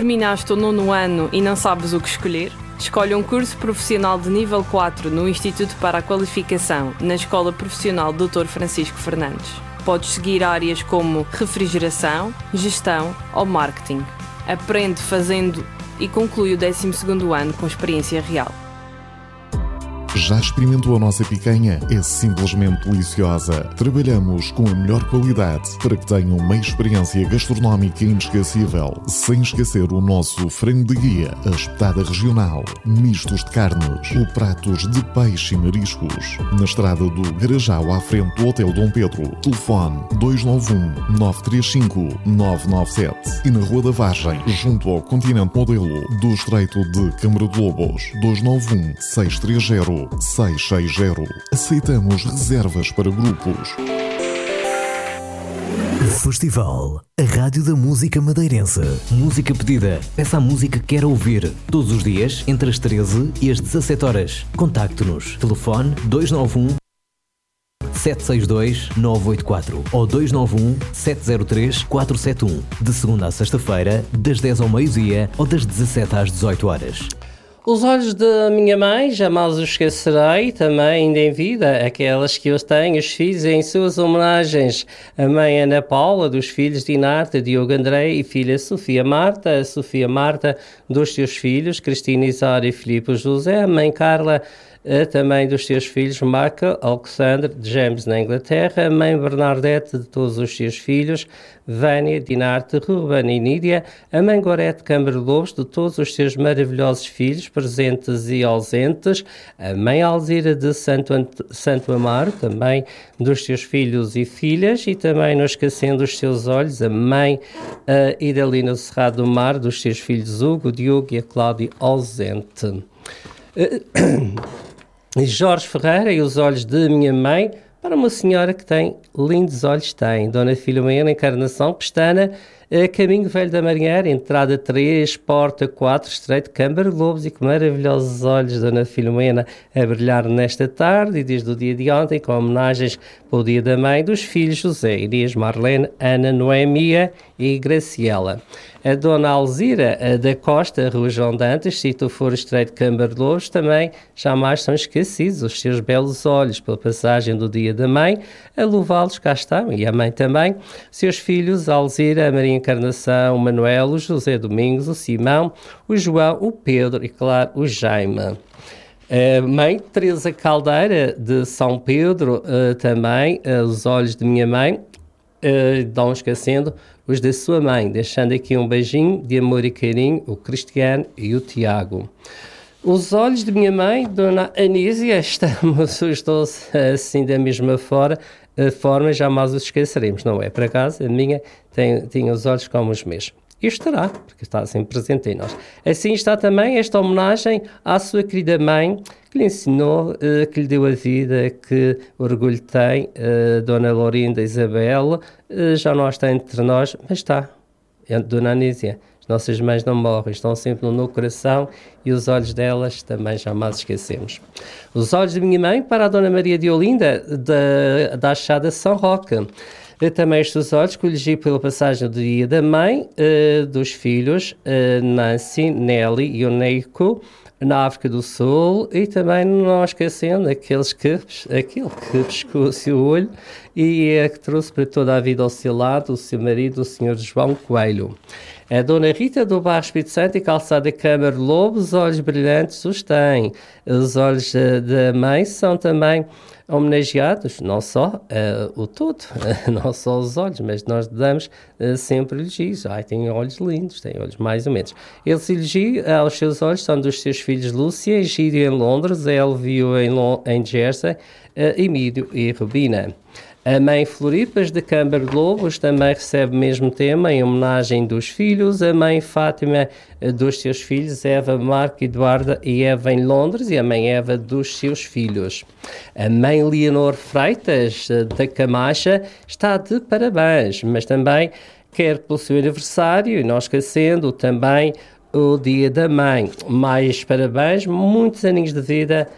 Terminaste o 9º ano e não sabes o que escolher? Escolhe um curso profissional de nível 4 no Instituto para a Qualificação, na Escola Profissional Dr. Francisco Fernandes. Podes seguir áreas como refrigeração, gestão ou marketing. Aprende fazendo e conclui o 12º ano com experiência real. Já experimentou a nossa picanha? É simplesmente deliciosa. Trabalhamos com a melhor qualidade para que tenham uma experiência gastronómica inesquecível, sem esquecer o nosso frango de guia, a espetada regional, mistos de carnes ou pratos de peixe e mariscos. Na estrada do Garajal, à frente do Hotel Dom Pedro. Telefone 291-935-997 e na Rua da Vargem, junto ao Continente Modelo do Estreito de Câmara de Lobos, 291-630-660. Aceitamos reservas para grupos. Festival, a rádio da música madeirense. Música pedida. Peça a música que quer ouvir. Todos os dias, entre as 13 e as 17 horas. Contacte-nos. Telefone 291 762 984 ou 291 703 471. De segunda a sexta-feira, das 10 ao meio-dia ou das 17 às 18 horas. Os olhos da minha mãe, jamais os esquecerei, também ainda em vida, aquelas que eu tenho, os filhos, em suas homenagens. A mãe Ana Paula, dos filhos Dinarta, Diogo André e filha Sofia Marta, a Sofia Marta, dos seus filhos, Cristina Isara e Filipe José, a mãe Carla, também dos seus filhos, Michael, Alexandre, James na Inglaterra, a mãe Bernadette de todos os seus filhos, Vânia, Dinarte, Ruben e Nídia, a mãe Gorete Câmara Lobos de todos os seus maravilhosos filhos, presentes e ausentes, a mãe Alzira de Santo Amaro, também dos seus filhos e filhas, e também não esquecendo os seus olhos, a mãe Idalina Cerrado do Mar, dos seus filhos Hugo, Diogo e a Cláudia ausente. Jorge Ferreira e os olhos de minha mãe para uma senhora que tem lindos olhos, tem Dona Filomena Encarnação Pestana, Caminho Velho da Marinheira, entrada 3, porta 4, estreito Câmara Lobos, e que maravilhosos olhos, Dona Filomena, a brilhar nesta tarde e desde o dia de ontem, com homenagens para o dia da mãe dos filhos José, Inês, Marlene, Ana, Noemia e Graciela. A Dona Alzira da Costa, Rua João Dantas, sítio o Foro Estreito Câmara Lobos, também jamais são esquecidos os seus belos olhos pela passagem do dia da mãe, a louvá-los, cá estão, e a mãe também, seus filhos, a Alzira, a Maria Encarnação, o Manuel, o José Domingos, o Simão, o João, o Pedro e, claro, o Jaime. A mãe Teresa Caldeira, de São Pedro, também, os olhos de minha mãe, não esquecendo os da sua mãe, deixando aqui um beijinho de amor e carinho, o Cristiano e o Tiago. Os olhos de minha mãe, Dona Anísia, estamos os dois assim da mesma forma, jamais os esqueceremos, não é? Por acaso, a minha tem os olhos como os meus. E estará, porque está sempre presente em nós. Assim está também esta homenagem à sua querida mãe, que lhe ensinou, que lhe deu a vida, que orgulho tem, Dona Laurinda Isabel, já não está entre nós, mas está, Dona Anísia. As nossas mães não morrem, estão sempre no meu coração e os olhos delas também jamais esquecemos. Os olhos de minha mãe para a Dona Maria de Olinda, da Achada São Roque. Também estes olhos que elegi pela passagem do dia da mãe, dos filhos, Nancy, Nelly e Oneiko, na África do Sul, e também não esquecendo aquele que pescou o seu olho e que trouxe para toda a vida ao seu lado o seu marido, o Sr. João Coelho. A Dona Rita do Bairro Espírito Santo e Calçada Câmara Lobo, os olhos brilhantes os tem. Os olhos da mãe são também homenageados, não só o todo, não só os olhos, mas nós damos sempre elogios. Tem olhos lindos, tem olhos mais ou menos. Esse elogio aos seus olhos são dos seus filhos Lúcia e Gídio em Londres, Elvio em Jersey, Emílio e Rubina. A mãe Floripas de Câmara de Lobos também recebe o mesmo tema em homenagem dos filhos. A mãe Fátima dos seus filhos, Eva, Marco, Eduarda e Eva em Londres, e a mãe Eva dos seus filhos. A mãe Leonor Freitas da Camacha está de parabéns, mas também quer pelo seu aniversário, e não esquecendo também o dia da mãe. Mais parabéns, muitos aninhos de vida,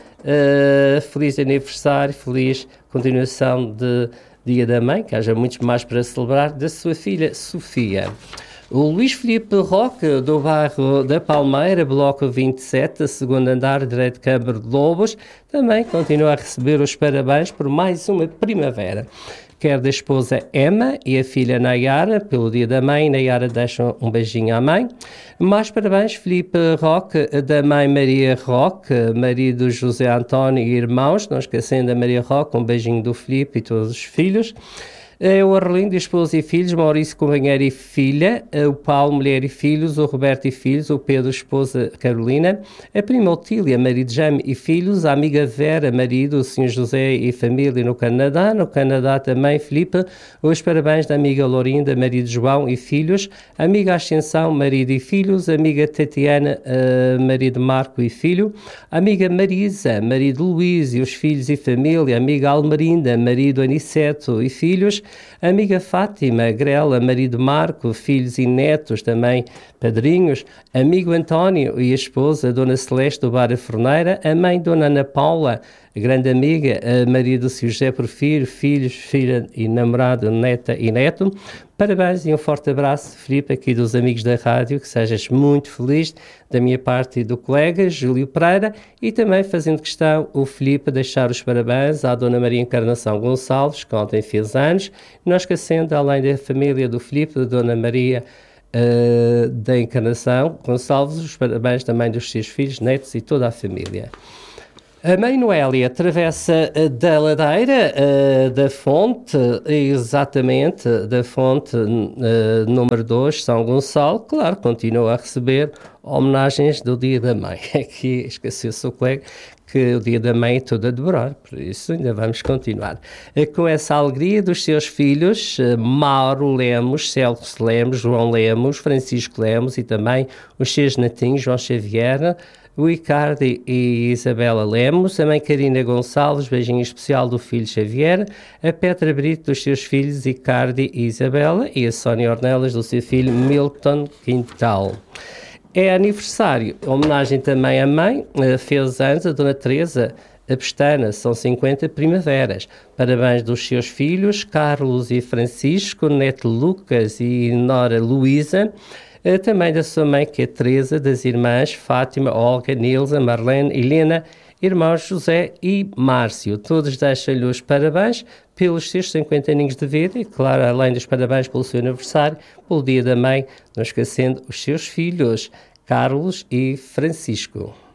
feliz aniversário, feliz continuação de dia da mãe, que haja muitos mais para celebrar, da sua filha Sofia. O Luís Filipe Roque, do bairro da Palmeira, bloco 27, segundo andar, direito de Câmara de Lobos, também continua a receber os parabéns por mais uma primavera. Quer da esposa Emma e a filha Nayara, pelo dia da mãe. Nayara deixa um beijinho à mãe. Mais parabéns, Filipe Roque, da mãe Maria Roque, marido José António e irmãos, não esquecendo da Maria Roque, um beijinho do Filipe e todos os filhos. O Arlindo, esposa e filhos, Maurício, companheiro e filha, o Paulo, mulher e filhos, o Roberto e filhos, o Pedro, esposa Carolina, a prima Otília, marido Jaime e filhos, a amiga Vera, marido, o Sr. José e família no Canadá também, Filipe, os parabéns da amiga Lourinda, marido João e filhos, a amiga Ascensão, marido e filhos, a amiga Tatiana, marido Marco e filho, a amiga Marisa, marido Luís e os filhos e família, a amiga Almerinda, marido Aniceto e filhos, a amiga Fátima Grela, marido Marco, filhos e netos, também padrinhos, amigo António e a esposa, Dona Celeste do Bar a Forneira, a mãe Dona Ana Paula, a grande amiga, a marido Sr. José Porfírio, filhos, filha e namorado, neta e neto. Parabéns e um forte abraço, Filipe, aqui dos amigos da rádio, que sejas muito feliz, da minha parte e do colega Júlio Pereira, e também fazendo questão o Filipe deixar os parabéns à Dona Maria Encarnação Gonçalves, que ontem fez anos, não esquecendo, além da família do Filipe, da Dona Maria da Encarnação Gonçalves, os parabéns também dos seus filhos, netos e toda a família. A mãe Noélia atravessa da ladeira da fonte, exatamente, da fonte número 2, São Gonçalo, claro, continua a receber homenagens do Dia da Mãe. Aqui esqueceu-se o colega que o Dia da Mãe é todo a devorar, por isso ainda vamos continuar. Com essa alegria dos seus filhos, Mauro Lemos, Celso Lemos, João Lemos, Francisco Lemos e também os seus netinhos, João Xavier, o Icardi e Isabela Lemos, a mãe Karina Gonçalves, beijinho especial do filho Xavier, a Petra Brito dos seus filhos Icardi e Isabela e a Sónia Ornelas do seu filho Milton Quintal. É aniversário, homenagem também à mãe, fez anos a Dona Teresa, a Pestana, são 50 primaveras. Parabéns dos seus filhos, Carlos e Francisco, neto Lucas e nora Luísa, também da sua mãe, que é Teresa, das irmãs Fátima, Olga, Nilza, Marlene, Helena, irmãos José e Márcio. Todos deixam-lhe os parabéns pelos seus 50 aninhos de vida e, claro, além dos parabéns pelo seu aniversário, pelo Dia da Mãe, não esquecendo os seus filhos, Carlos e Francisco.